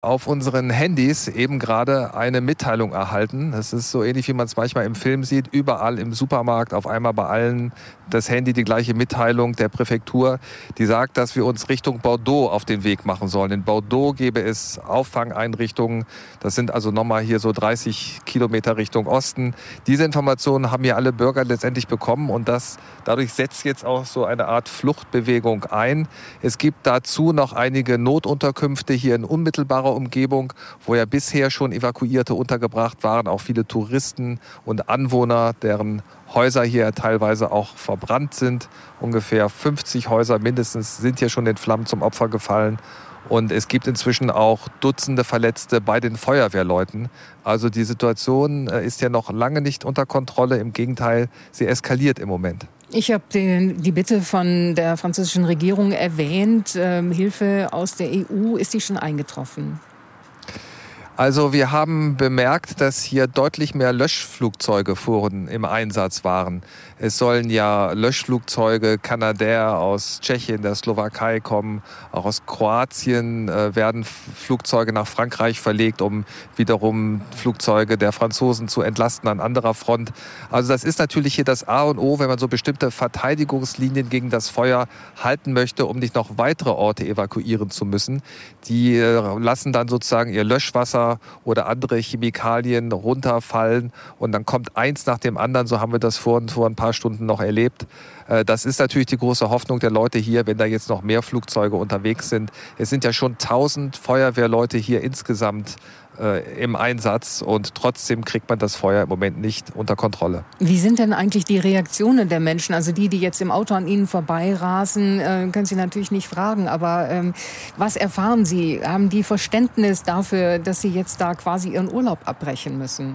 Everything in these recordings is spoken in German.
auf unseren Handys eben gerade eine Mitteilung erhalten. Das ist so ähnlich, wie man es manchmal im Film sieht. Überall im Supermarkt, auf einmal bei allen das Handy, die gleiche Mitteilung der Präfektur, die sagt, dass wir uns Richtung Bordeaux auf den Weg machen sollen. In Bordeaux gäbe es Auffangeinrichtungen. Das sind also nochmal hier so 30 Kilometer Richtung Osten. Diese Informationen haben ja alle Bürger letztendlich bekommen und dadurch setzt jetzt auch so eine Art Fluchtbewegung ein. Es gibt dazu noch einige Notunterkünfte hier in unmittelbarer Umgebung, wo ja bisher schon Evakuierte untergebracht waren, auch viele Touristen und Anwohner, deren Häuser hier teilweise auch verbrannt sind. Ungefähr 50 Häuser mindestens sind hier schon den Flammen zum Opfer gefallen. Und es gibt inzwischen auch Dutzende Verletzte bei den Feuerwehrleuten. Also die Situation ist ja noch lange nicht unter Kontrolle. Im Gegenteil, sie eskaliert im Moment. Ich habe die Bitte von der französischen Regierung erwähnt. Hilfe aus der EU, ist die schon eingetroffen? Also wir haben bemerkt, dass hier deutlich mehr Löschflugzeuge vorhin im Einsatz waren. Es sollen ja Löschflugzeuge Canadair aus Tschechien, der Slowakei kommen. Auch aus Kroatien werden Flugzeuge nach Frankreich verlegt, um wiederum Flugzeuge der Franzosen zu entlasten an anderer Front. Also das ist natürlich hier das A und O, wenn man so bestimmte Verteidigungslinien gegen das Feuer halten möchte, um nicht noch weitere Orte evakuieren zu müssen. Die lassen dann sozusagen ihr Löschwasser oder andere Chemikalien runterfallen und dann kommt eins nach dem anderen, so haben wir das vor ein paar Stunden noch erlebt. Das ist natürlich die große Hoffnung der Leute hier, wenn da jetzt noch mehr Flugzeuge unterwegs sind. Es sind ja schon 1000 Feuerwehrleute hier insgesamt im Einsatz und trotzdem kriegt man das Feuer im Moment nicht unter Kontrolle. Wie sind denn eigentlich die Reaktionen der Menschen? Also die jetzt im Auto an Ihnen vorbeirasen, können Sie natürlich nicht fragen, aber was erfahren Sie? Haben die Verständnis dafür, dass Sie jetzt da quasi Ihren Urlaub abbrechen müssen?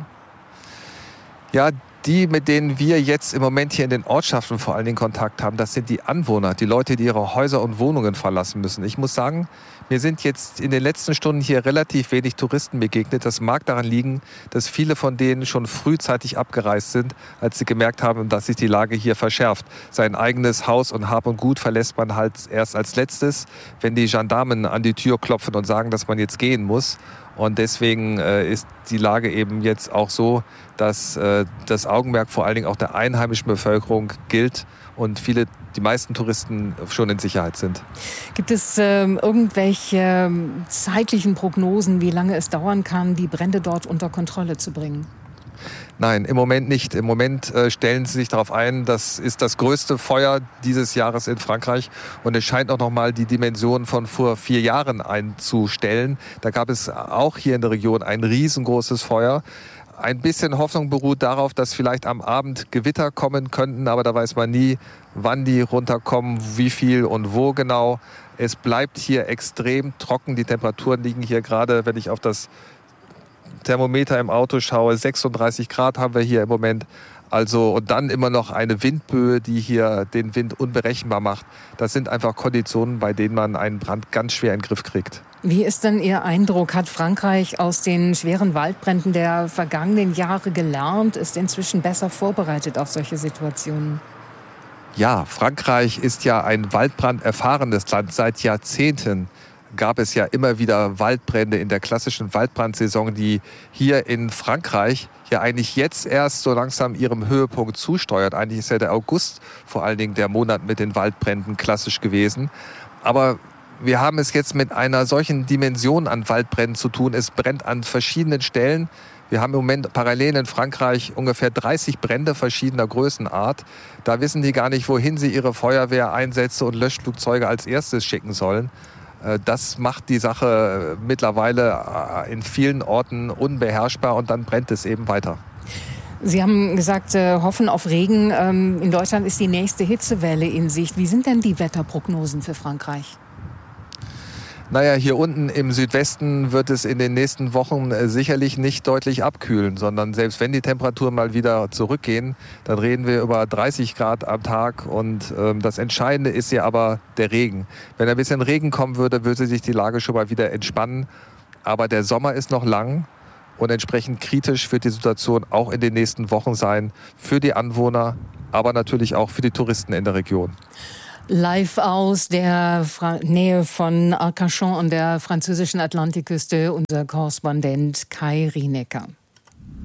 Ja, die, mit denen wir jetzt im Moment hier in den Ortschaften vor allen Dingen Kontakt haben, das sind die Anwohner, die Leute, die ihre Häuser und Wohnungen verlassen müssen. Ich muss sagen, mir sind jetzt in den letzten Stunden hier relativ wenig Touristen begegnet. Das mag daran liegen, dass viele von denen schon frühzeitig abgereist sind, als sie gemerkt haben, dass sich die Lage hier verschärft. Sein eigenes Haus und Hab und Gut verlässt man halt erst als letztes, wenn die Gendarmen an die Tür klopfen und sagen, dass man jetzt gehen muss. Und deswegen ist die Lage eben jetzt auch so, dass das Augenmerk vor allen Dingen auch der einheimischen Bevölkerung gilt und die meisten Touristen schon in Sicherheit sind. Gibt es irgendwelche zeitlichen Prognosen, wie lange es dauern kann, die Brände dort unter Kontrolle zu bringen? Nein, im Moment nicht. Im Moment stellen sie sich darauf ein, das ist das größte Feuer dieses Jahres in Frankreich und es scheint auch noch mal die Dimension von vor 4 Jahren einzustellen. Da gab es auch hier in der Region ein riesengroßes Feuer. Ein bisschen Hoffnung beruht darauf, dass vielleicht am Abend Gewitter kommen könnten, aber da weiß man nie, wann die runterkommen, wie viel und wo genau. Es bleibt hier extrem trocken. Die Temperaturen liegen hier gerade, wenn ich auf das Thermometer im Auto schaue, 36 Grad haben wir hier im Moment. Also, und dann immer noch eine Windböe, die hier den Wind unberechenbar macht. Das sind einfach Konditionen, bei denen man einen Brand ganz schwer in den Griff kriegt. Wie ist denn Ihr Eindruck? Hat Frankreich aus den schweren Waldbränden der vergangenen Jahre gelernt? Ist inzwischen besser vorbereitet auf solche Situationen? Ja, Frankreich ist ja ein waldbranderfahrenes Land. Seit Jahrzehnten gab es ja immer wieder Waldbrände in der klassischen Waldbrandsaison, die hier in Frankreich ja eigentlich jetzt erst so langsam ihrem Höhepunkt zusteuert. Eigentlich ist ja der August vor allen Dingen der Monat mit den Waldbränden klassisch gewesen. Aber wir haben es jetzt mit einer solchen Dimension an Waldbränden zu tun. Es brennt an verschiedenen Stellen. Wir haben im Moment parallel in Frankreich ungefähr 30 Brände verschiedener Größenart. Da wissen die gar nicht, wohin sie ihre Feuerwehreinsätze und Löschflugzeuge als erstes schicken sollen. Das macht die Sache mittlerweile in vielen Orten unbeherrschbar und dann brennt es eben weiter. Sie haben gesagt, hoffen auf Regen. In Deutschland ist die nächste Hitzewelle in Sicht. Wie sind denn die Wetterprognosen für Frankreich? Naja, hier unten im Südwesten wird es in den nächsten Wochen sicherlich nicht deutlich abkühlen, sondern selbst wenn die Temperaturen mal wieder zurückgehen, dann reden wir über 30 Grad am Tag und das Entscheidende ist ja aber der Regen. Wenn ein bisschen Regen kommen würde, würde sich die Lage schon mal wieder entspannen, aber der Sommer ist noch lang und entsprechend kritisch wird die Situation auch in den nächsten Wochen sein für die Anwohner, aber natürlich auch für die Touristen in der Region. Live aus der Nähe von Arcachon an der französischen Atlantikküste, unser Korrespondent Kai Rienecker.